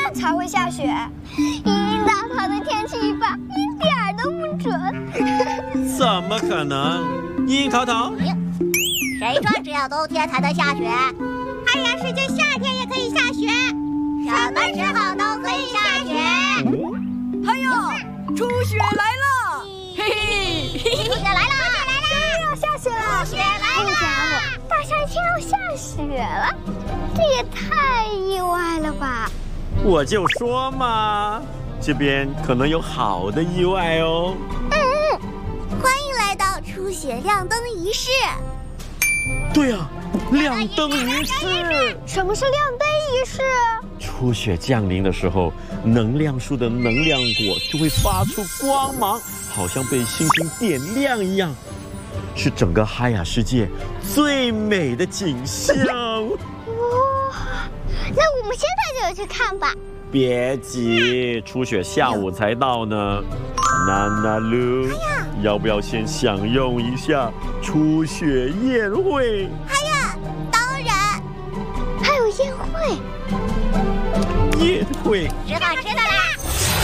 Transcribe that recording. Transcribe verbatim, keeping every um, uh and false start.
天才会下雪。樱桃桃的天气预报一点儿都不准。 怎么可能？樱桃桃， 谁说只有冬天才能下雪？太阳世界夏天也可以下雪，什么时候都可以下雪。 哎呦，初雪来了！嘿嘿， 初雪来了，初雪来了， 真的要下雪了！ 初雪来了！ 好家伙，大夏天要下雪了，这也太意外了吧！ 我就说嘛，这边可能有好的意外哦。 嗯，欢迎来到初雪亮灯仪式。 对啊，亮灯仪式。 什么是亮灯仪式？ 初雪降临的时候，能量树的能量果就会发出光芒，好像被星星点亮一样，是整个哈雅世界最美的景象。 哇，那我们现在就去看吧。 别急，初雪下午才到呢。娜娜噜，要不要先享用一下初雪宴会？ 哎呀，当然。 还有宴会。 宴会。 吃好吃的啦！